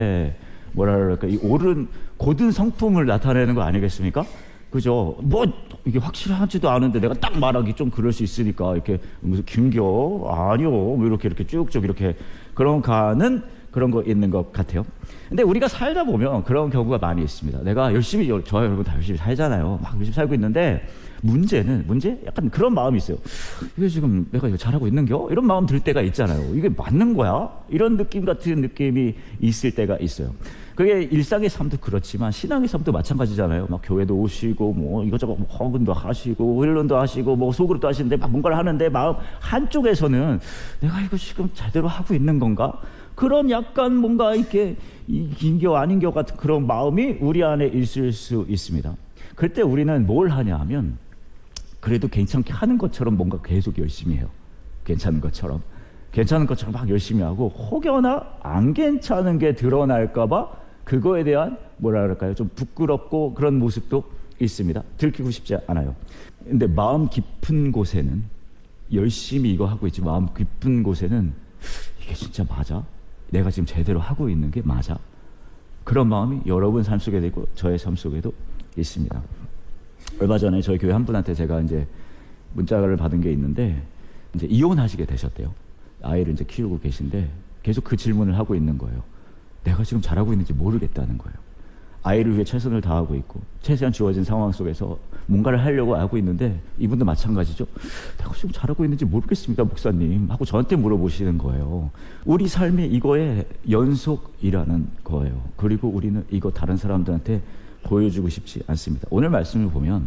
뭐라 그럴까, 이 옳은 고든 성품을 나타내는 거 아니겠습니까? 그죠? 뭐 이게 확실하지도 않은데 내가 딱 말하기 좀 그럴 수 있으니까 이렇게 무슨 김겨 아니요 뭐 이렇게 쭉쭉 이렇게 그런 가는 그런 거 있는 것 같아요. 근데 우리가 살다 보면 그런 경우가 많이 있습니다. 내가 열심히, 저와 여러분 다 열심히 살잖아요. 막 열심히 살고 있는데 문제 약간 그런 마음이 있어요. 이게 지금 내가 이거 잘하고 있는겨? 이런 마음 들 때가 있잖아요. 이게 맞는 거야? 이런 느낌 같은 느낌이 있을 때가 있어요. 그게 일상의 삶도 그렇지만 신앙의 삶도 마찬가지잖아요. 막 교회도 오시고 뭐 이것저것 뭐 헌금도 하시고 훈련도 하시고 뭐 속으로도 하시는데 막 뭔가를 하는데 마음 한쪽에서는 내가 이거 지금 제대로 하고 있는 건가? 그런 약간 뭔가 이렇게 인겨 아닌겨 같은 그런 마음이 우리 안에 있을 수 있습니다. 그때 우리는 뭘 하냐 하면 그래도 괜찮게 하는 것처럼 뭔가 계속 열심히 해요. 괜찮은 것처럼 막 열심히 하고 혹여나 안 괜찮은 게 드러날까봐 그거에 대한 뭐라 그럴까요? 좀 부끄럽고 그런 모습도 있습니다. 들키고 싶지 않아요. 근데 마음 깊은 곳에는 열심히 이거 하고 있지, 마음 깊은 곳에는 이게 진짜 맞아? 내가 지금 제대로 하고 있는 게 맞아? 그런 마음이 여러분 삶 속에도 있고 저의 삶 속에도 있습니다. 얼마 전에 저희 교회 한 분한테 제가 이제 문자를 받은 게 있는데 이제 이혼하시게 되셨대요. 아이를 이제 키우고 계신데 계속 그 질문을 하고 있는 거예요. 내가 지금 잘하고 있는지 모르겠다는 거예요. 아이를 위해 최선을 다하고 있고 최대한 주어진 상황 속에서 뭔가를 하려고 하고 있는데 이분도 마찬가지죠. 내가 지금 잘하고 있는지 모르겠습니다, 목사님 하고 저한테 물어보시는 거예요. 우리 삶이 이거의 연속이라는 거예요. 그리고 우리는 이거 다른 사람들한테 보여주고 싶지 않습니다. 오늘 말씀을 보면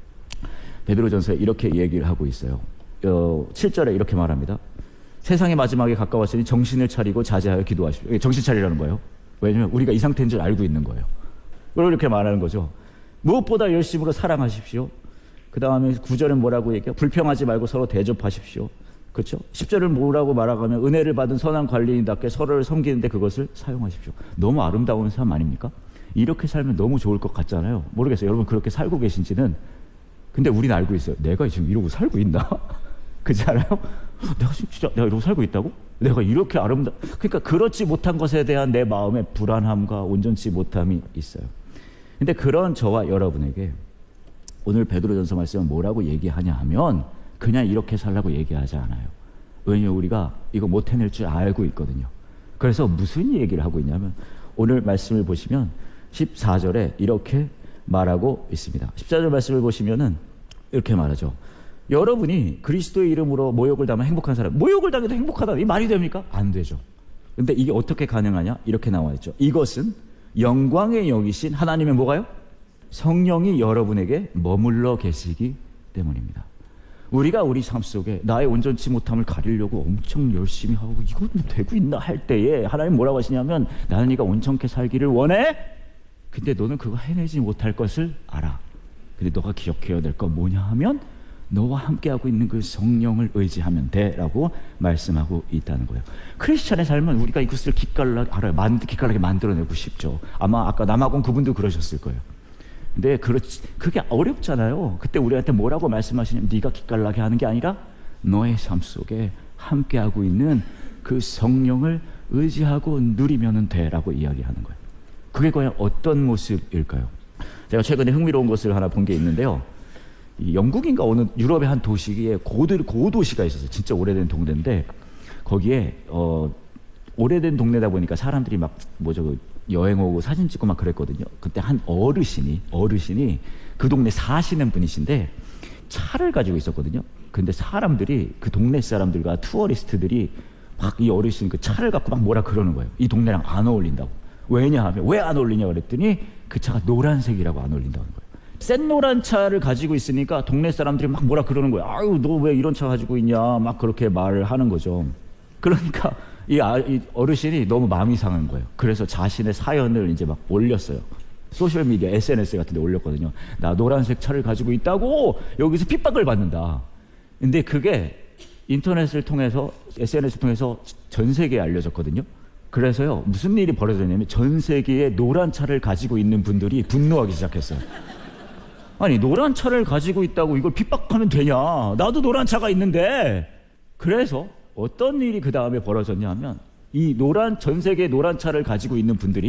베드로전서에 이렇게 얘기를 하고 있어요. 7절에 이렇게 말합니다. 세상의 마지막에 가까웠으니 정신을 차리고 자제하여 기도하십시오. 정신 차리라는 거예요. 왜냐하면 우리가 이 상태인 줄 알고 있는 거예요. 그리고 이렇게 말하는 거죠. 무엇보다 열심으로 사랑하십시오. 그 다음에 9절은 뭐라고 얘기해요? 불평하지 말고 서로 대접하십시오. 그렇죠? 10절을 뭐라고 말하면 은혜를 받은 선한 관리인답게 서로를 섬기는데 그것을 사용하십시오. 너무 아름다운 삶 아닙니까? 이렇게 살면 너무 좋을 것 같잖아요. 모르겠어요. 여러분 그렇게 살고 계신지는. 근데 우리는 알고 있어요. 내가 지금 이러고 살고 있나? 그렇지 않아요? 내가 지금 진짜 내가 이러고 살고 있다고? 내가 이렇게 그러니까 그렇지 못한 것에 대한 내 마음의 불안함과 온전치 못함이 있어요. 근데 그런 저와 여러분에게 오늘 베드로전서 말씀은 뭐라고 얘기하냐 하면 그냥 이렇게 살라고 얘기하지 않아요. 왜냐하면 우리가 이거 못 해낼 줄 알고 있거든요. 그래서 무슨 얘기를 하고 있냐면 오늘 말씀을 보시면 14절에 이렇게 말하고 있습니다. 14절 말씀을 보시면은 이렇게 말하죠. 여러분이 그리스도의 이름으로 모욕을 당하면 행복한 사람, 모욕을 당해도 행복하다, 이 말이 됩니까? 안 되죠. 근데 이게 어떻게 가능하냐? 이렇게 나와 있죠. 이것은 영광의 영이신 하나님의 뭐가요? 성령이 여러분에게 머물러 계시기 때문입니다. 우리가 우리 삶 속에 나의 온전치 못함을 가리려고 엄청 열심히 하고 이건 되고 있나 할 때에 하나님 뭐라고 하시냐면 나는 네가 온전케 살기를 원해? 근데 너는 그거 해내지 못할 것을 알아. 근데 너가 기억해야 될 건 뭐냐 하면 너와 함께하고 있는 그 성령을 의지하면 돼 라고 말씀하고 있다는 거예요. 크리스찬의 삶은 우리가 이것을 기깔나게 만들어내고 싶죠. 아마 아까 남아공 그분도 그러셨을 거예요. 근데 그게 어렵잖아요. 그때 우리한테 뭐라고 말씀하시냐면 네가 기깔나게 하는 게 아니라 너의 삶 속에 함께하고 있는 그 성령을 의지하고 누리면 돼 라고 이야기하는 거예요. 그게 과연 어떤 모습일까요? 제가 최근에 흥미로운 것을 하나 본 게 있는데요. 이 영국인가 어느 유럽의 한 도시에 고도시가 있었어요. 진짜 오래된 동네인데 거기에 오래된 동네다 보니까 사람들이 막 여행 오고 사진 찍고 막 그랬거든요. 그때 한 어르신이 그 동네 사시는 분이신데 차를 가지고 있었거든요. 근데 사람들이 그 동네 사람들과 투어리스트들이 막 이 어르신 그 차를 갖고 막 뭐라 그러는 거예요. 이 동네랑 안 어울린다고. 왜냐하면 왜 안 어울리냐 그랬더니 그 차가 노란색이라고 안 어울린다는 거예요. 센 노란 차를 가지고 있으니까 동네 사람들이 막 뭐라 그러는 거예요. 아유 너 왜 이런 차 가지고 있냐 막 그렇게 말을 하는 거죠. 그러니까 이 어르신이 너무 마음이 상한 거예요. 그래서 자신의 사연을 이제 막 올렸어요. 소셜미디어 SNS 같은 데 올렸거든요. 나 노란색 차를 가지고 있다고 여기서 핍박을 받는다. 근데 그게 인터넷을 통해서 SNS를 통해서 전 세계에 알려졌거든요. 그래서요 무슨 일이 벌어졌냐면 전 세계에 노란 차를 가지고 있는 분들이 분노하기 시작했어요. 아니 노란 차를 가지고 있다고 이걸 핍박하면 되냐? 나도 노란 차가 있는데. 그래서 어떤 일이 그 다음에 벌어졌냐 하면 이 전 세계 노란 차를 가지고 있는 분들이